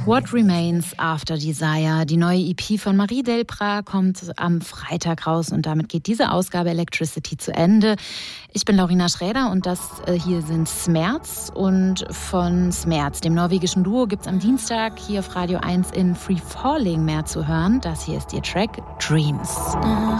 What Remains After Desire. Die neue EP von Marie Delprat kommt am Freitag raus und damit geht diese Ausgabe Electricity zu Ende. Ich bin Laurina Schräder und das hier sind Smerz. Und von Smerz, dem norwegischen Duo, gibt es am Dienstag hier auf Radio 1 in Free Falling mehr zu hören. Das hier ist ihr Track Dreams.